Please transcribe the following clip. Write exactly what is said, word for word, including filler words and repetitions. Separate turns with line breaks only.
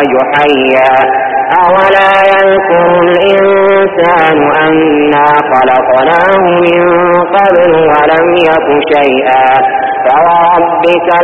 يخرج حيا أولا يذكر الإنسان أنا خلقناه من قبل ولم يك شيئا فوربك